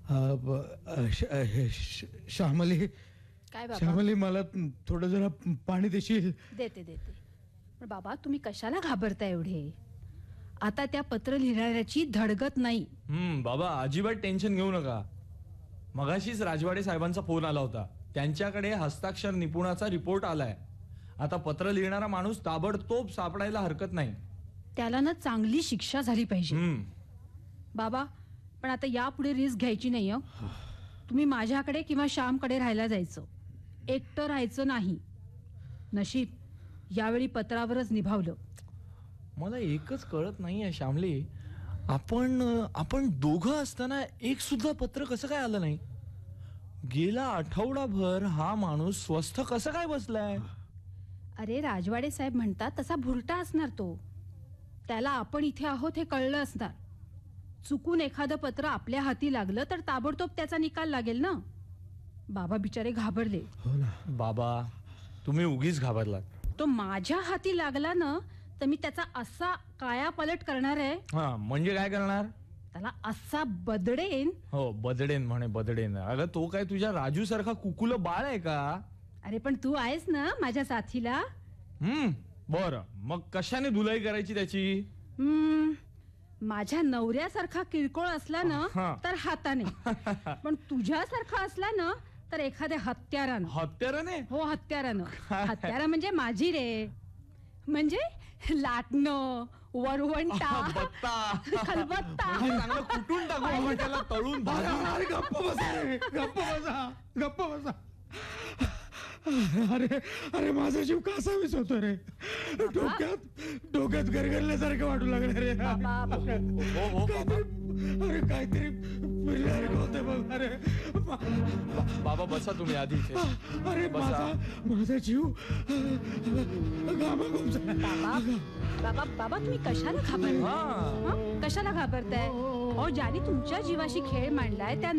श्यामली, काय बाबा? श्यामली, मला थोडं जरा पाणी देशील? देते देते. पण बाबा, तुम्ही कशाला घाबरता एवढे? आता त्या पत्र लिहिणाऱ्याची धडगत नाही. बाबा अजिबात टेन्शन घेऊ नका. मगाशीच राजवाडे साहेबांचा फोन आला होता. त्यांच्याकडे हस्ताक्षर निपुणाचा रिपोर्ट आलाय. आता पत्र लिहिणारा माणूस ताबडतोब सापडायला हरकत नाही. त्याला ना चांगली शिक्षा झाली पाहिजे. बाबा, पण आता यापुढे रिस्क घ्यायची नाही. तुम्ही माझ्याकडे किंवा श्यामकडे राहायला जायचं, एकटं राहायचं नाही. नशीब यावेळी पत्रावरच निभावलं. मला एकच कळत नाहीये श्यामली, आपण दोघं असताना एक सुद्धा पत्र कसं काय आलं नाही? गेला आठवडाभर हा माणूस स्वस्थ कसं काय बसलाय? अरे, राजवाडे साहेब म्हणतात तसा भुरटा असणार तो. त्याला आपण इथे आहोत हे कळलं असणार. चुकून एखादं पत्र आपल्या हाती लागलं तर ताबडतोब त्याचा निकाल लागेल ना. बाबा बिचारे घाबरले. हो ना बाबा, तुम्ही उगीच घाबरलात. तो माझ्या हाती लागला ना तर मी त्याचा असा कायापालट करणार आहे. म्हणजे काय करणार? त्याला असा बदडेन. हो, बदडेन म्हणे, बदडेन. अगं, तो काय तुझ्या राजू सारखा कुकुल बाळ आहे का? अरे, पण तू आहेस ना माझ्या साथीला. बर, मग कशाने धुलाई करायची त्याची? माझ्या नवऱ्यासारखा किरकोळ असला ना तर हाताने, पण तुझ्यासारखा असला ना तर एखाद्या हत्यारानं. हत्याराने? हो, हत्यारानं. हत्यारा म्हणजे माझी रे, म्हणजे लाटणं, वरवंटा, खलबत्ता. चांगलं कुटून टाकू आपण त्याला, तळून भाजून. अरे, गप्प बसा रे, गप्प बसा, गप्प बसा. अरे अरे, माझा जीव कासावीस होतो रे. डोक्यात गरगरल्यासारखं वाटू लागलं रे. अरे, काहीतरी फिरल्यासारखं होतंय बघ. अरे बाबा, बसा तुम्ही आधी इथे. अरे, माझा जीव घामाघूम झाला. बाबा बाबा, तुम्ही कशाला घाबरताय? कशाला घाबरताय? ज्याने तुमच्या जीवाशी खेळ मांडलाय त्या